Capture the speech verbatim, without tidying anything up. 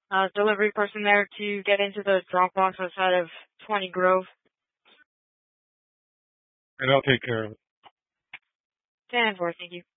uh, delivery person there to get into the drop box outside of twenty Grove. And I'll take care of it. ten four, thank you.